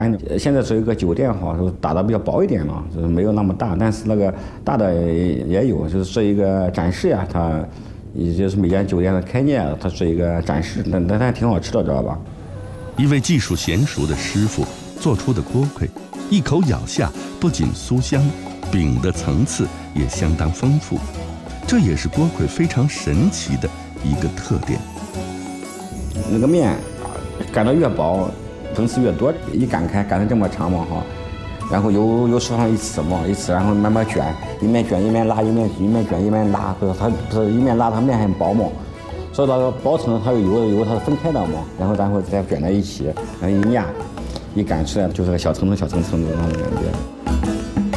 现在是一个酒店哈，打的比较薄一点了，就是没有那么大，但是那个大的也有，就是一个展示呀，它也就是每家酒店的开业，它是一个展示，但还挺好吃的，知道吧？ 一位技术娴熟的师傅做出的锅盔，一口咬下不仅酥香，饼的层次也相当丰富，这也是锅盔非常神奇的一个特点。 那个面擀得越薄，层次越多，一擀开擀得这么长嘛哈，然后由手上一刺嘛，一刺，然后慢慢卷，一面卷一面拉，一面卷一面拉，它不是一面拉，它面很薄嘛，所以它薄层它有它分开的嘛，然后再卷在一起，然后一压，一擀出来就是个小层层的那种感觉。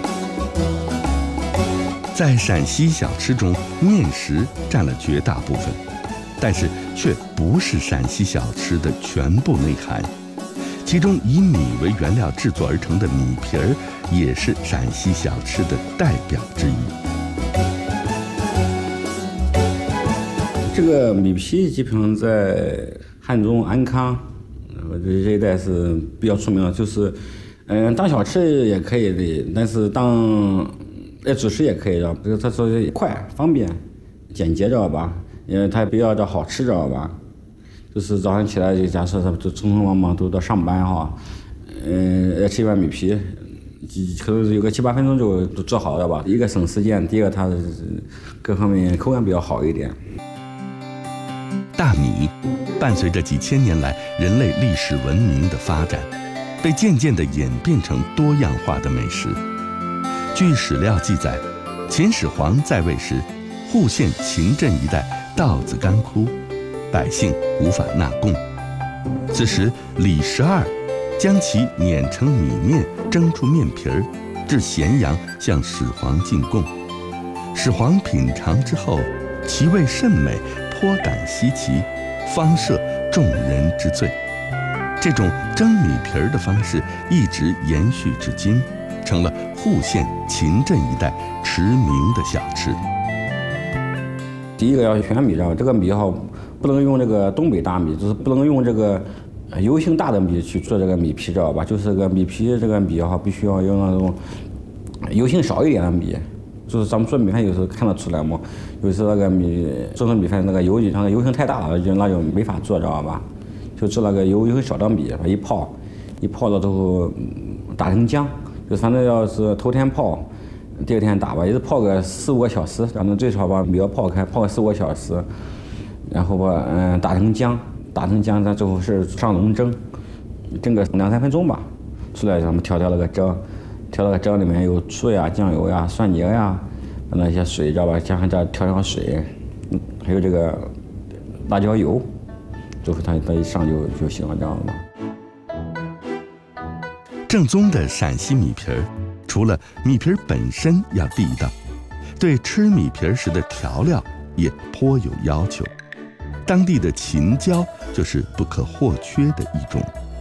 在陕西小吃中，面食占了绝大部分，但是却不是陕西小吃的全部内涵。其中以米为原料制作而成的米皮儿，也是陕西小吃的代表之一。 这个米皮基本上在汉中、安康，这一带是比较出名的，就是当小吃也可以的，但是当主食也可以的，比如它说快、方便、简洁，知道吧？它比较好吃，知道吧？就是早上起来就假设他就匆匆忙忙都到上班哈，吃一碗米皮，可能有个7、8分钟就做好了吧。一个省时间，第二个它各方面口感比较好一点。 大米伴随着几千年来人类历史文明的发展，被渐渐地演变成多样化的美食。据史料记载，秦始皇在位时，户县秦镇一带稻子干枯，百姓无法纳贡。此时李12将其碾成米面，蒸出面皮儿，至咸阳向始皇进贡。始皇品尝之后，其味甚美，颇感稀奇，方赦众人之罪。这种蒸米皮儿的方式一直延续至今，成了户县秦镇一带驰名的小吃。 第一个要选米，知道吧？这个米哈不能用这个东北大米，就是不能用这个油性大的米去做这个米皮，知道吧？就是这个米皮这个米哈必须要用那种油性少一点的米，就是咱们做米饭有时候看得出来嘛，有时候那个米做成米饭那个油性太大了，那就没法做，知道吧？就做那个油性少的米，一泡了之后打成浆，就反正要是头天泡。第二天打吧，也是泡个4、5个小时，反正最少把米要泡开，泡个4、5个小时，然后把打成浆，咱最后是上笼蒸个2、3分钟吧，出来咱们调那个蒸里面有醋呀、酱油呀、蒜泥呀，那些水知道吧？加上这调上水，还有这个辣椒油，最后它一上就行了，知道吗？ 正宗的陕西米皮儿，除了米皮儿本身要地道，对吃米皮儿时的调料也颇有要求。当地的秦椒就是不可或缺的一种。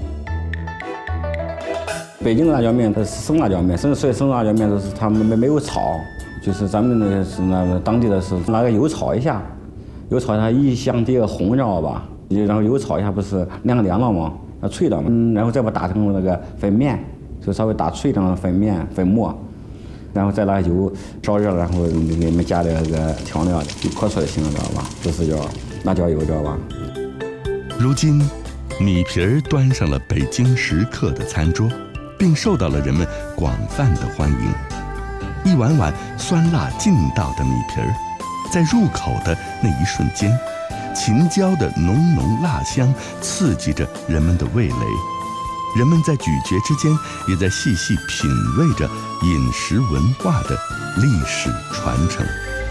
北京的辣椒面它是生辣椒面，所以生辣椒面都是它没有炒，就是咱们那是那当地的是拿个油炒一下，一香第二个红，知道吧？然后油炒一下不是凉了吗？脆的嘛，然后再把它打成那个粉面，就稍微打脆的粉末，然后再拿油烧热了，然后里面加那个调料，一泼出来就行了，知道吧？就是叫辣椒油，知道吧？ 如今，米皮儿端上了北京食客的餐桌，并受到了人们广泛的欢迎。一碗碗酸辣劲道的米皮儿，在入口的那一瞬间，秦椒的浓浓辣香刺激着人们的味蕾，人们在咀嚼之间，也在细细品味着饮食文化的历史传承。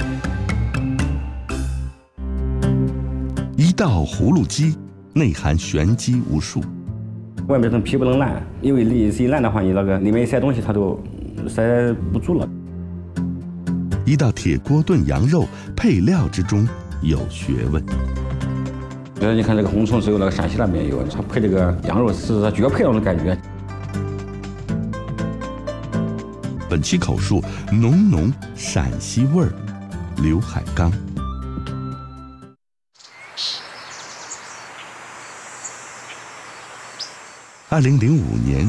一道葫芦鸡，内含玄机无数。 外面这皮不能烂，因为一烂的话，你那个里面一塞东西，它都塞不住了。 一道铁锅炖羊肉，配料之中有学问。 你看这个红葱，只有那个陕西那边有，它配这个羊肉是它绝配那种感觉。 本期口述浓陕西味儿，刘海刚。 2005年